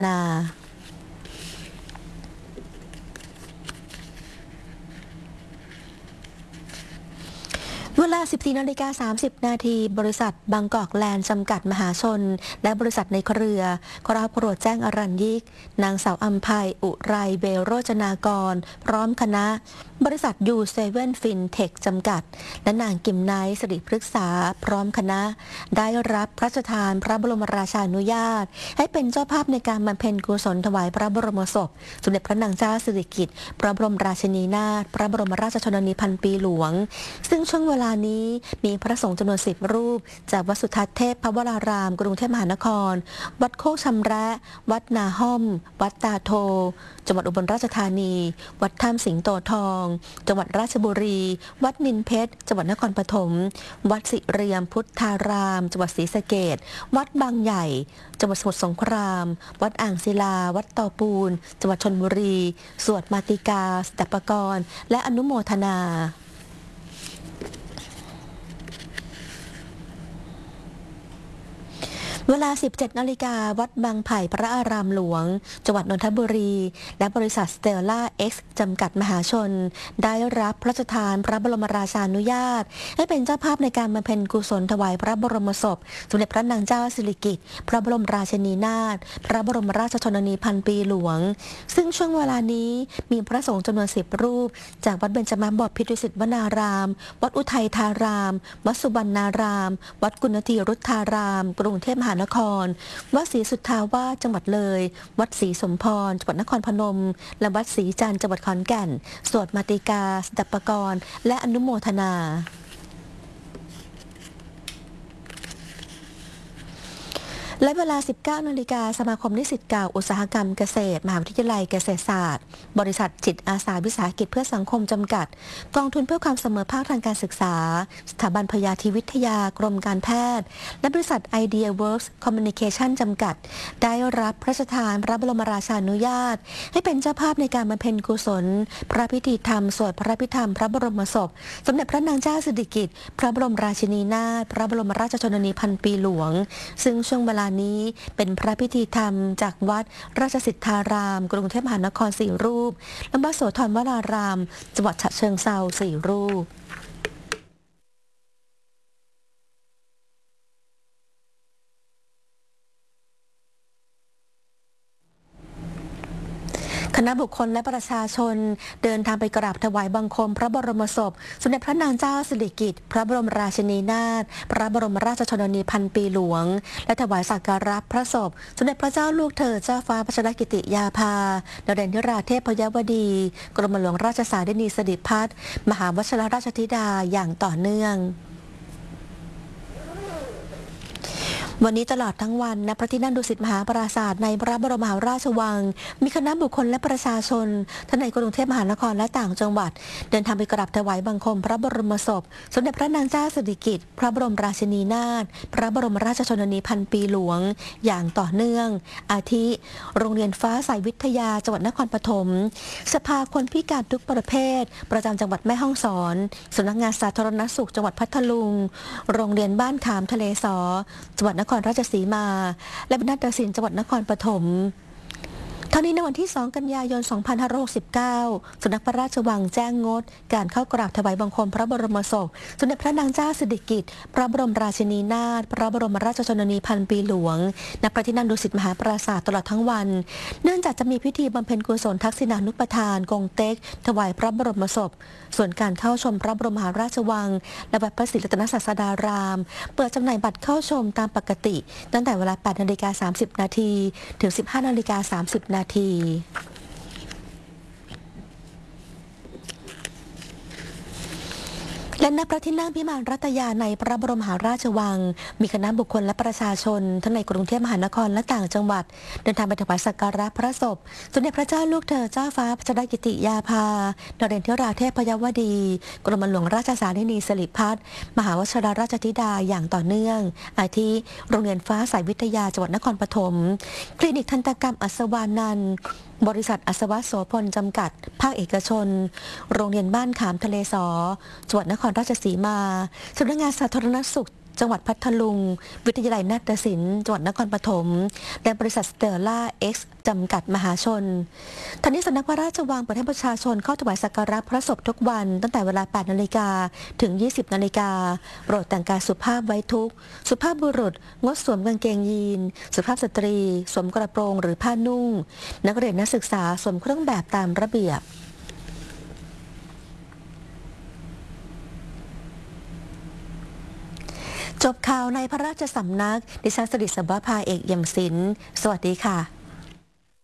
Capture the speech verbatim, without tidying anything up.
นาเวลา สิบสี่นาฬิกาสามสิบนาที บริษัทบางกอกแลนด์จำกัดมหาชนและบริษัทในเครือครอบครัวแจ้งอรัญยิกนางสาวอัมภัยอุไรเบโรจนากรพร้อมคณะบริษัทยูเซเว่นฟินเทคจำกัดและนางกิมไนท์สิริพฤกษาพร้อมคณะได้รับพระราชทานพระบรมราชานุญาตให้เป็นเจ้าภาพในการบำเพ็ญกุศลถวายพระบรมศพสมเด็จพระนางเจ้าสิริกิติ์พระบรมราชินีนาถพระบรมราชชนนีพันปีหลวงซึ่งช่วงเวลานี้มีพระสงฆ์จำนวนสิบรูปจากวัดสุทัศน์เทพพระวรารามกรุงเทพมหานครวัดโคกชำระวัดนาห้อมวัดตาโทจังหวัดอุบลราชธานีวัดถ้ำสิงโตทองจังหวัดราชบุรีวัดนินเพชรจังหวัดนครปฐมวัดสิเรียมพุทธารามจังหวัดศรีสะเกษวัดบางใหญ่จังหวัดสมุทรสงครามวัดอ่างศิลาวัดตอปูนจังหวัดชลบุรีสวดมาติกาสดัปปกรณ์และอนุโมทนาเวลา สิบเจ็ดนาฬิกา วัดบางไผ่พระอารามหลวงจังหวัดนนทบุรีและบริษัทสเตลล่าเอ็กซ์จำกัดมหาชนได้รับพระราชทานพระบรมราชานุญาตให้เป็นเจ้าภาพในการบำเพ็ญกุศลถวายพระบรมศพสมเด็จพระนางเจ้าสิริกิติ์พระบรมราชินีนาถพระบรมราชชนนีพันปีหลวงซึ่งช่วงเวลานี้มีพระสงฆ์จำนวนสิบรูปจากวัดเบญจมาบพิตรดุสิตวนารามวัดอุทัยธารามวัดสุวรรณารามวัดกุณฑีรุทธารามกรุงเทพมหานครวัดศรีสุทธาวาสจังหวัดเลยวัดศรีสมพรจังหวัดนครพนมและวัดศรีจันทร์จังหวัดขอนแก่นสวดมาติกาสดัปปกรณ์และอนุโมทนาและเวลา สิบเก้านาฬิกา สมาคมนิสิตเก่าอุตสาหกรรมเกษตรมหาวิทยาลัยเกษตรศาสตร์บริษัทจิตอาสาวิสาหกิจเพื่อสังคมจำกัดกองทุนเพื่อความเสมอภาคทางการศึกษาสถาบันพยาธิวิทยากรมการแพทย์และบริษัท Idea Works Communication จำกัดได้รับพระราชทานพระบรมราชานุญาตให้เป็นเจ้าภาพในการบำเพ็ญกุศลพระพิธีธรรมสวดพระพิธรรมพระบรมศพสมเด็จพระนางเจ้าสิริกิติ์พระบรมราชินีนาถพระบรมราชชนนีพันปีหลวงซึ่งช่วงเวลานี้เป็นพระพิธีธรรมจากวัดราชสิทธารามกรุงเทพมหานครสี่รูปและวัดโสธรวรารามจังหวัดฉะเชิงเทราสี่รูปคณะบุคคลและประชาชนเดินทางไปกราบถวายบังคมพระบรมศพสมเด็จพระนางเจ้าสิริกิติ์พระบรมราชินีนาถพระบรมราชชนนีพันปีหลวงและถวายสักการะพระศพสมเด็จพระเจ้าลูกเธอเจ้าฟ้าพัชรกิติยาภานเรนทิราเทพยวดีกรมหลวงราชสารินีสิริพัฒน์มหาวชิรราชธิดาอย่างต่อเนื่องวันนี้ตลอดทั้งวันณพระที่นั่งดุสิตมหาปราสาทในพระบรมมหาราชวังมีคณะบุคคลและประชาชนทั้งในกรุงเทพมหานครและต่างจังหวัดเดินทางไปกราบถวายบังคมพระบรมศพสมเด็จพระนางเจ้าสิริกิติ์พระบรมราชินีนาถพระบรมราชชนนีพันปีหลวงอย่างต่อเนื่องอาทิโรงเรียนฟ้าใสวิทยาจังหวัดนครปฐมสภาคนพิการทุกประเภทประจำจังหวัดแม่ฮ่องสอนสำนักงานสาธารณสุขจังหวัดพัทลุงโรงเรียนบ้านขามทะเลสอจังหวัดนครราชสีมาและบรรณาฏศิลป์จังหวัดนครปฐมทั้งนี้ในวันที่สองกันยายนสองพันห้าร้อยหกสิบเก้าสำนักพระราชวังแจ้งงดการเข้ากราบถวายบังคมพระบรมศพสมเด็จพระนางเจ้าสิริกิติ์พระบรมราชินีนาถพระบรมราชชนนีพันปีหลวงณพระที่นั่งดุสิตมหาปราสาทตลอดทั้งวันเนื่องจากจะมีพิธีบำเพ็ญกุศลทักษิณานุปทานกงเต็กถวายพระบรมศพส่วนการเข้าชมพระบรมมหาราชวังและวัดพระศรีรัตนศาสดารามเปิดจำหน่ายบัตรเข้าชมตามปกติตั้งแต่เวลา แปดนาฬิกาสามสิบนาทีถึง สิบห้านาฬิกาสามสิบนาทีและณพระที่นั่งพิมานรัตยาในพระบรมมหาราชวังมีคณะบุคคลและประชาชนทั้งในกรุงเทพมหานครและต่างจังหวัดเดินทางไปถวายสักการะพระศพสมเด็จพระเจ้าลูกเธอเจ้าฟ้าพัชรกิติยาภานเรนทิราเทพยวดีกรมหลวงราชสารินีสิริพัฒน์มหาวชิรราชธิดาอย่างต่อเนื่องอาทิโรงเรียนฟ้าใสวิทยาจังหวัดนครปฐมคลินิกทันตกรรมอัศวานันท์บริษัทอัศวะโสพลจำกัดภาคเอกชนโรงเรียนบ้านขามทะเลสอจังหวัดนครราชสีมาสำนักงานสาธารณสุขจังหวัดพัทลุงวิทยาลัยนาฏศิลป์จังหวัดนครปฐมและบริษัทสเตลล่าเอ็กซ์จำกัดมหาชนทันนี้สำนักพระราชวังเปิดให้ประชาชนเข้าถวายสักการะพระศพทุกวันตั้งแต่เวลา แปดนาฬิกาถึง ยี่สิบนาฬิกาโปรดแต่งกายสุภาพไว้ทุกข์สุภาพบุรุษงดสวมกางเกงยีนสุภาพสตรีสวมกระโปรงหรือผ้านุ่งนักเรียนนักศึกษาสวมเครื่องแบบตามระเบียบจบข่าวในพระราชสำนักดิฉันสริศบภาเอกเยี่ยมศิลป์สวัสดีค่ะ